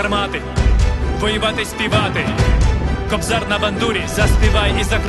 гармати, воювати, співати. Кобзар на бандурі, заспівай і закрай.